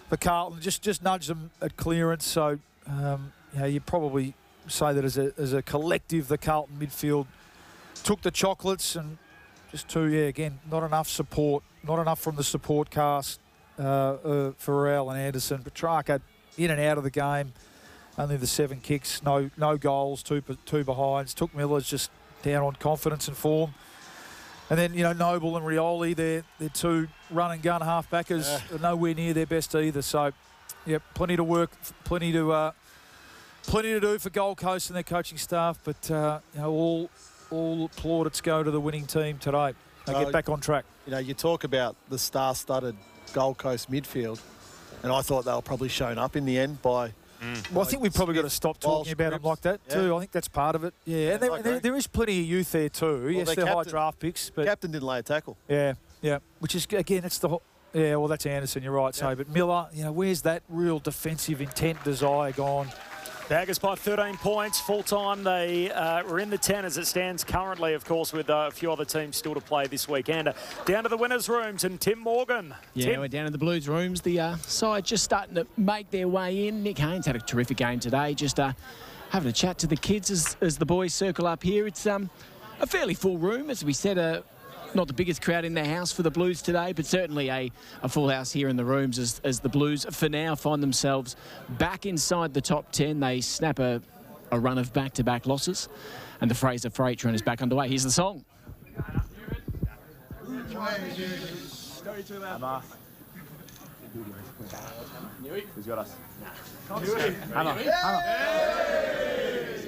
for Carlton. Just nudged them at clearance. So, you probably say that as a collective, the Carlton midfield took the chocolates and just again, not enough support, not enough from the support cast for Farrell and Anderson. Petrarca in and out of the game. Only the 7 kicks, no goals, two behinds. Took Miller's just down on confidence and form. And then, Noble and Rioli, they're 2 run-and-gun half-backers, nowhere near their best either. So, plenty to work, plenty to do for Gold Coast and their coaching staff. But, all plaudits go to the winning team today. They get back on track. You talk about the star-studded Gold Coast midfield, and I thought they were probably shown up in the end by... Well, I think we've probably got to stop talking about them like that too. I think that's part of it. Yeah, and there is plenty of youth there too. Well, yes, they're high draft picks, but captain didn't lay a tackle. Yeah. Which is again, it's the well, that's Anderson. You're right, so but Miller, where's that real defensive intent, desire gone? Baggers by 13 points. Full time, they were in the 10 as it stands currently, of course, with a few other teams still to play this weekend. Down to the winners' rooms and Tim Morgan. Yeah, Tim. we're down to the Blues' rooms. The side just starting to make their way in. Nick Haynes had a terrific game today. Just having a chat to the kids as the boys circle up here. It's a fairly full room, as we said. Not the biggest crowd in the house for the Blues today, but certainly a full house here in the rooms as the Blues, for now, find themselves back inside the top 10. They snap a run of back-to-back losses, and the Fraser Freight run is back underway. Here's the song. Who's got us?